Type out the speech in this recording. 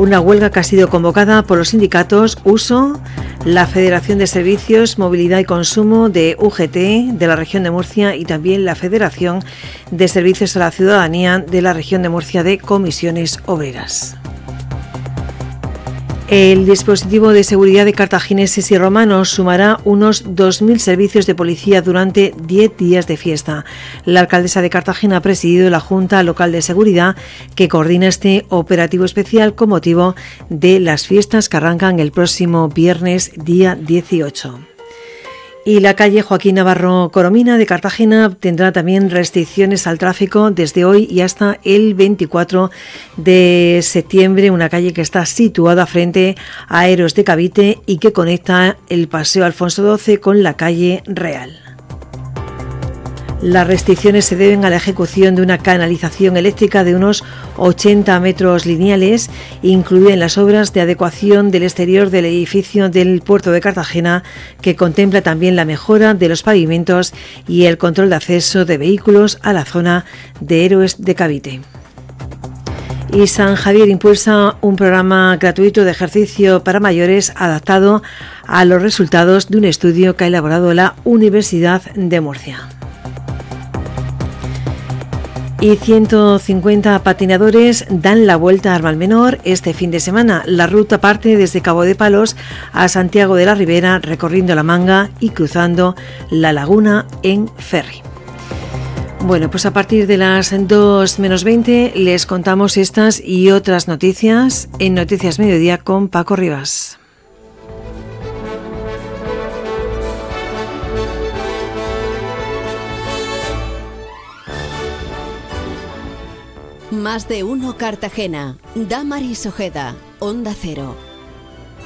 Una huelga que ha sido convocada por los sindicatos USO, la Federación de Servicios, Movilidad y Consumo de UGT de la región de Murcia y también la Federación de Servicios a la Ciudadanía de la región de Murcia de Comisiones Obreras. El dispositivo de seguridad de cartagineses y romanos sumará unos 2.000 servicios de policía durante 10 días de fiesta. La alcaldesa de Cartagena ha presidido la Junta Local de Seguridad que coordina este operativo especial con motivo de las fiestas que arrancan el próximo viernes día 18. Y la calle Joaquín Navarro Coromina de Cartagena tendrá también restricciones al tráfico desde hoy y hasta el 24 de septiembre, una calle que está situada frente a Héroes de Cavite y que conecta el Paseo Alfonso XII con la calle Real. Las restricciones se deben a la ejecución de una canalización eléctrica de unos 80 metros lineales, incluida en las obras de adecuación del exterior del edificio del puerto de Cartagena, que contempla también la mejora de los pavimentos y el control de acceso de vehículos a la zona de Héroes de Cavite. Y San Javier impulsa un programa gratuito de ejercicio para mayores adaptado a los resultados de un estudio que ha elaborado la Universidad de Murcia. Y 150 patinadores dan la vuelta al Mar Menor este fin de semana. La ruta parte desde Cabo de Palos a Santiago de la Ribera, recorriendo la Manga y cruzando la laguna en ferry. Bueno, pues a partir de las 2 menos 20 les contamos estas y otras noticias en Noticias Mediodía con Paco Rivas. Más de uno Cartagena. Damaris Ojeda, Onda Cero.